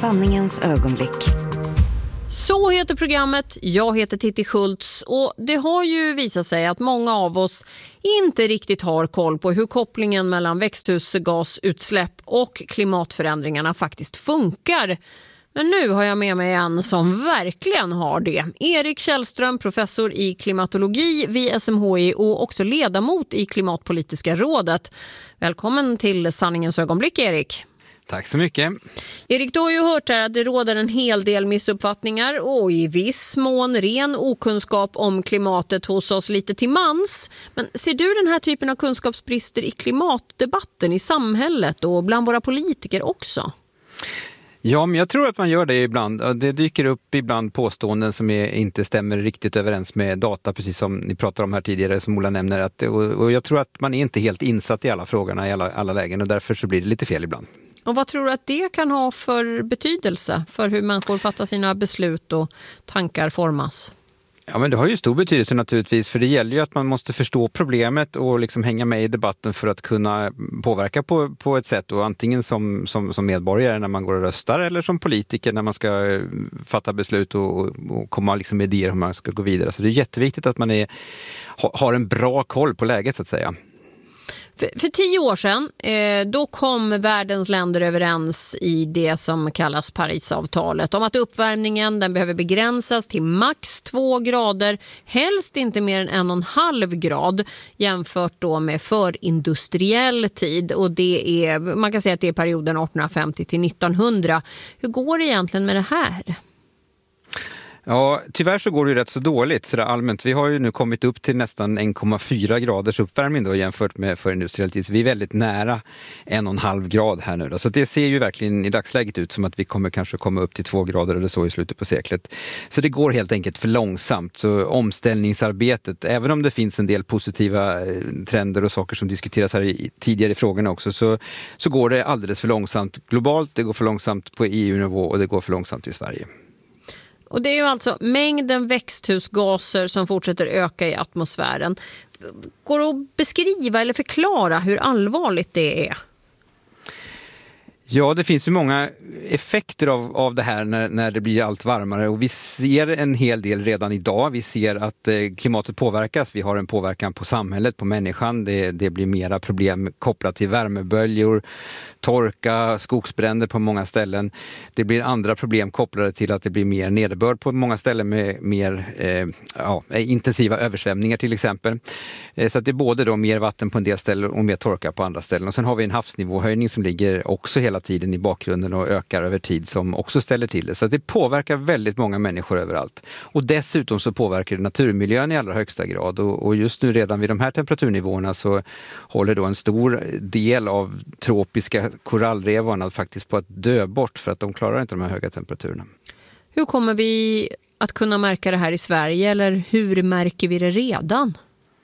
Sanningens ögonblick. Så heter programmet, jag heter Titti Schultz och det har ju visat sig att många av oss inte riktigt har koll på hur kopplingen mellan växthusgasutsläpp och klimatförändringarna faktiskt funkar. Men nu har jag med mig en som verkligen har det. Erik Källström, professor i klimatologi vid SMHI och också ledamot i Klimatpolitiska rådet. Välkommen till Sanningens ögonblick, Erik. Tack så mycket. Erik, du har ju hört här att det råder en hel del missuppfattningar och i viss mån ren okunskap om klimatet hos oss lite till mans. Men ser du den här typen av kunskapsbrister i klimatdebatten i samhället och bland våra politiker också? Ja, men jag tror att man gör det ibland. Det dyker upp ibland påståenden som inte stämmer riktigt överens med data, precis som ni pratade om här tidigare, som Ola nämner. Och jag tror att man är inte helt insatt i alla frågorna i alla lägen och därför så blir det lite fel ibland. Och vad tror du att det kan ha för betydelse för hur människor fattar sina beslut och tankar formas? Ja, men det har ju stor betydelse naturligtvis, för det gäller ju att man måste förstå problemet och liksom hänga med i debatten för att kunna påverka på ett sätt, och antingen som medborgare när man går och röstar eller som politiker när man ska fatta beslut och komma liksom med idéer hur man ska gå vidare. Så det är jätteviktigt att man har en bra koll på läget så att säga. För 10 år sedan då kom världens länder överens i det som kallas Parisavtalet om att uppvärmningen den behöver begränsas till max 2 grader, helst inte mer än 1,5 grad jämfört då med förindustriell tid, och det är, man kan säga att det är perioden 1850 till 1900. Hur går det egentligen med det här? Ja, tyvärr så går det ju rätt så dåligt så där allmänt. Vi har ju nu kommit upp till nästan 1,4 graders uppvärmning då jämfört med förindustriell tid. Så vi är väldigt nära 1,5 grad här nu då. Så det ser ju verkligen i dagsläget ut som att vi kommer kanske komma upp till 2 grader eller så i slutet på seklet. Så det går helt enkelt för långsamt. Så omställningsarbetet, även om det finns en del positiva trender och saker som diskuteras här tidigare i frågorna också, så går det alldeles för långsamt globalt. Det går för långsamt på EU-nivå och det går för långsamt i Sverige. Och det är ju alltså mängden växthusgaser som fortsätter öka i atmosfären. Går det att beskriva eller förklara hur allvarligt det är? Ja, det finns ju många effekter av det här när det blir allt varmare, och vi ser en hel del redan idag. Vi ser att klimatet påverkas, vi har en påverkan på samhället, på människan. Det blir mera problem kopplat till värmeböljor, torka, skogsbränder på många ställen. Det blir andra problem kopplade till att det blir mer nederbörd på många ställen med mer intensiva översvämningar till exempel. Så att det är både då mer vatten på en del ställen och mer torka på andra ställen. Och sen har vi en havsnivåhöjning som ligger också hela tiden i bakgrunden och ökar över tid, som också ställer till det. Så att det påverkar väldigt många människor överallt. Och dessutom så påverkar det naturmiljön i allra högsta grad. Och just nu redan vid de här temperaturnivåerna så håller då en stor del av tropiska korallrevarna faktiskt på att dö bort, för att de klarar inte de här höga temperaturerna. Hur kommer vi att kunna märka det här i Sverige, eller hur märker vi det redan?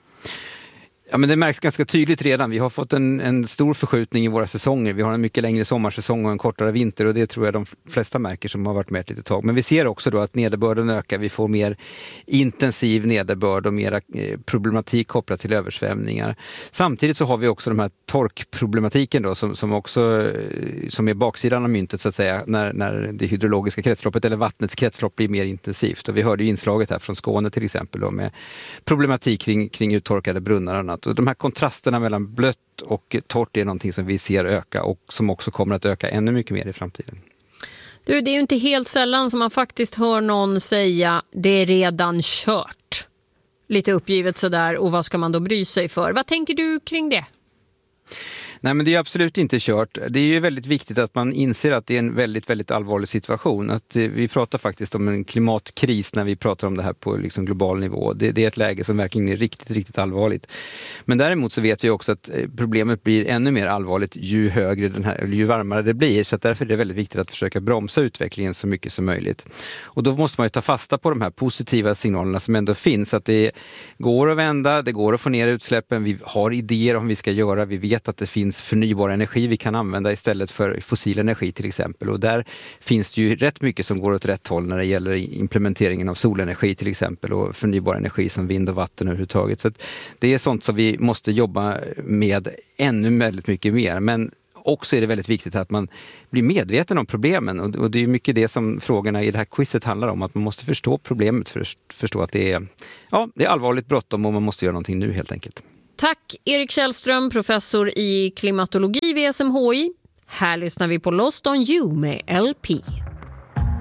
Ja, men det märks ganska tydligt redan. Vi har fått en stor förskjutning i våra säsonger. Vi har en mycket längre sommarsäsong och en kortare vinter, och det tror jag de flesta märker som har varit med ett litet tag. Men vi ser också då att nederbörden ökar. Vi får mer intensiv nederbörd och mer problematik kopplat till översvämningar. Samtidigt så har vi också de här torkproblematiken då, som är baksidan av myntet så att säga, när det hydrologiska kretsloppet eller vattnets kretslopp blir mer intensivt. Och vi hörde ju inslaget här från Skåne till exempel då, med problematik kring uttorkade brunnar och annat. Och de här kontrasterna mellan blött och torrt är någonting som vi ser öka, och som också kommer att öka ännu mycket mer i framtiden. Du, det är ju inte helt sällan som man faktiskt hör någon säga det är redan kört. Lite uppgivet sådär, och vad ska man då bry sig för? Vad tänker du kring det? Nej, men det är absolut inte kört. Det är ju väldigt viktigt att man inser att det är en väldigt, väldigt allvarlig situation. Att vi pratar faktiskt om en klimatkris när vi pratar om det här på liksom global nivå. Det är ett läge som verkligen är riktigt, riktigt allvarligt. Men däremot så vet vi också att problemet blir ännu mer allvarligt ju högre ju varmare det blir. Så att därför är det väldigt viktigt att försöka bromsa utvecklingen så mycket som möjligt. Och då måste man ju ta fasta på de här positiva signalerna som ändå finns. Att det går att vända, det går att få ner utsläppen. Vi har idéer om vad vi ska göra. Vi vet att det finns förnybar energi vi kan använda istället för fossil energi till exempel. Och där finns det ju rätt mycket som går åt rätt håll när det gäller implementeringen av solenergi till exempel, och förnybar energi som vind och vatten överhuvudtaget. Så att det är sånt som vi måste jobba med ännu väldigt mycket mer. Men Och så är det väldigt viktigt att man blir medveten om problemen. Och det är mycket det som frågorna i det här quizet handlar om. Att man måste förstå problemet för att förstå att det är allvarligt bråttom och man måste göra någonting nu helt enkelt. Tack Erik Källström, professor i klimatologi vid SMHI. Här lyssnar vi på Lost on You med LP.